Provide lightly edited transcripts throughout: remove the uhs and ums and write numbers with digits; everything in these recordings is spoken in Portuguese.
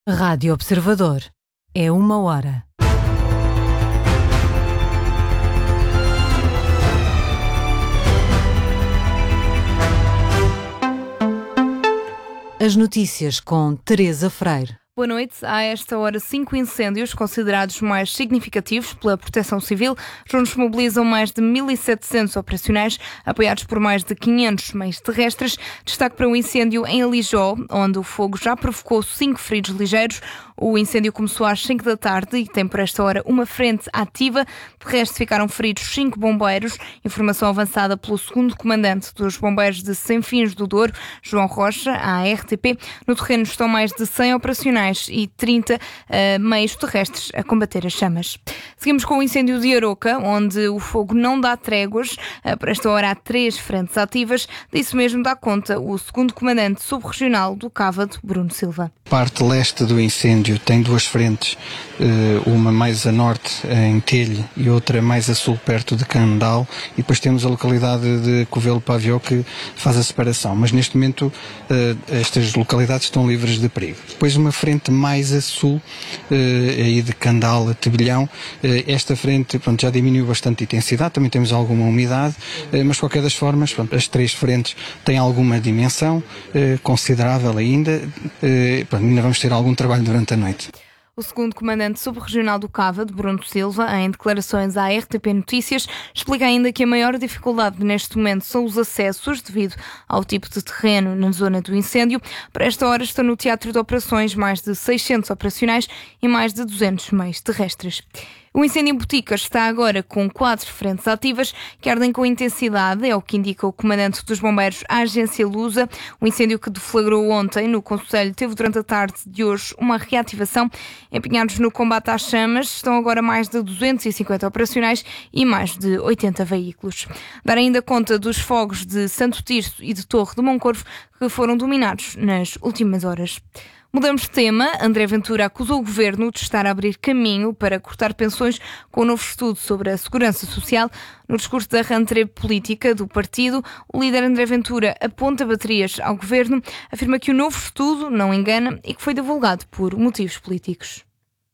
Rádio Observador. É 1h. As notícias com Teresa Freire. Boa noite. Há esta hora 5 incêndios considerados mais significativos pela Proteção Civil. Juntos mobilizam mais de 1.700 operacionais, apoiados por mais de 500 meios terrestres. Destaque para o incêndio em Alijó, onde o fogo já provocou 5 feridos ligeiros. O incêndio começou às 5 da tarde e tem por esta hora uma frente ativa. De resto, ficaram feridos 5 bombeiros. Informação avançada pelo segundo comandante dos bombeiros de Senfins do Douro, João Rocha, à RTP. No terreno estão mais de 100 operacionais e 30 meios terrestres a combater as chamas. Seguimos com o incêndio de Aroca, onde o fogo não dá tréguas. Por esta hora há 3 frentes ativas. Disso mesmo dá conta o segundo comandante subregional do Cávado, Bruno Silva. Parte leste do incêndio tem 2 frentes, uma mais a norte em Telhe e outra mais a sul perto de Candal, e depois temos a localidade de Covelo-Pavió que faz a separação, mas neste momento estas localidades estão livres de perigo. Depois uma frente mais a sul, aí de Candal a Tebilhão, esta frente já diminuiu bastante a intensidade, também temos alguma umidade, mas de qualquer das formas, as 3 frentes têm alguma dimensão considerável ainda, ainda vamos ter algum trabalho durante a noite. O segundo comandante subregional do Cávado, Bruno Silva, em declarações à RTP Notícias, explica ainda que a maior dificuldade neste momento são os acessos, devido ao tipo de terreno na zona do incêndio. Para esta hora estão no teatro de operações mais de 600 operacionais e mais de 200 meios terrestres. O incêndio em Boticas está agora com 4 frentes ativas que ardem com intensidade, é o que indica o comandante dos bombeiros à agência Lusa. O incêndio que deflagrou ontem no concelho teve durante a tarde de hoje uma reativação. Empenhados no combate às chamas, estão agora mais de 250 operacionais e mais de 80 veículos. Dar ainda conta dos fogos de Santo Tirso e de Torre de Moncorvo que foram dominados nas últimas horas. Mudamos de tema. André Ventura acusou o governo de estar a abrir caminho para cortar pensões com um novo estudo sobre a segurança social. No discurso da rentrée política do partido, o líder André Ventura aponta baterias ao governo, afirma que o novo estudo não engana e que foi divulgado por motivos políticos.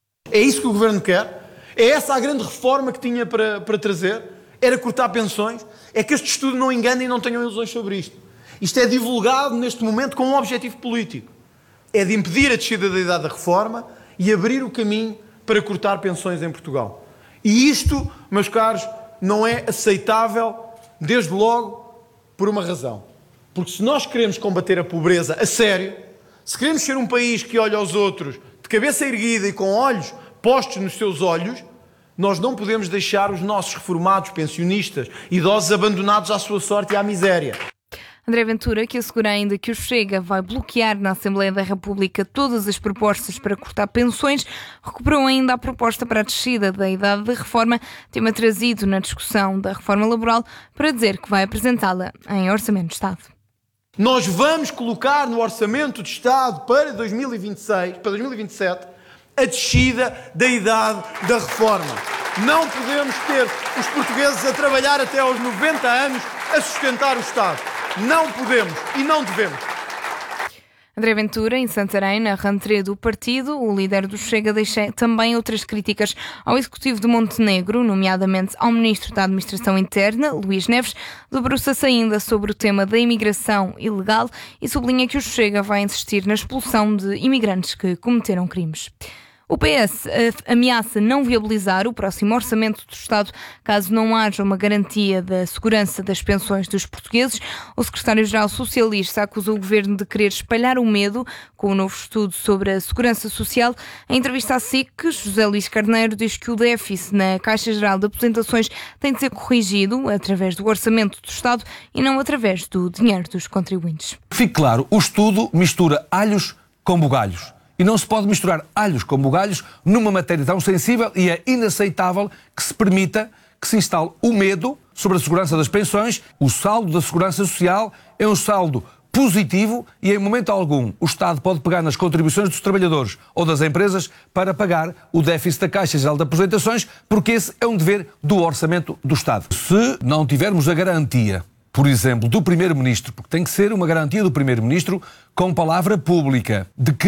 É isso que o governo quer? É essa a grande reforma que tinha para trazer? Era cortar pensões? É que este estudo não engane e não tenham ilusões sobre isto. Isto é divulgado neste momento com um objetivo político. É de impedir a descida da idade da reforma e abrir o caminho para cortar pensões em Portugal. E isto, meus caros, não é aceitável, desde logo, por uma razão. Porque se nós queremos combater a pobreza a sério, se queremos ser um país que olha aos outros de cabeça erguida e com olhos postos nos seus olhos, nós não podemos deixar os nossos reformados, pensionistas, idosos abandonados à sua sorte e à miséria. André Ventura, que assegura ainda que o Chega vai bloquear na Assembleia da República todas as propostas para cortar pensões, recuperou ainda a proposta para a descida da idade da reforma, tema trazido na discussão da reforma laboral, para dizer que vai apresentá-la em Orçamento de Estado. Nós vamos colocar no Orçamento de Estado para 2027, a descida da idade da reforma. Não podemos ter os portugueses a trabalhar até aos 90 anos a sustentar o Estado. Não podemos e não devemos. André Ventura, em Santarém, na rentrée do partido, o líder do Chega deixa também outras críticas ao Executivo de Montenegro, nomeadamente ao Ministro da Administração Interna, Luís Neves. Debruça-se ainda sobre o tema da imigração ilegal e sublinha que o Chega vai insistir na expulsão de imigrantes que cometeram crimes. O PS ameaça não viabilizar o próximo Orçamento do Estado caso não haja uma garantia da segurança das pensões dos portugueses. O secretário-geral socialista acusou o governo de querer espalhar o medo com o novo estudo sobre a segurança social. Em entrevista à SIC, José Luís Carneiro diz que o déficit na Caixa Geral de Aposentações tem de ser corrigido através do Orçamento do Estado e não através do dinheiro dos contribuintes. Fique claro, o estudo mistura alhos com bugalhos. E não se pode misturar alhos com bugalhos numa matéria tão sensível e é inaceitável que se permita que se instale o medo sobre a segurança das pensões. O saldo da segurança social é um saldo positivo e em momento algum o Estado pode pegar nas contribuições dos trabalhadores ou das empresas para pagar o déficit da Caixa Geral de Aposentações, porque esse é um dever do Orçamento do Estado. Se não tivermos a garantia, por exemplo, do Primeiro-Ministro, porque tem que ser uma garantia do Primeiro-Ministro com palavra pública, de que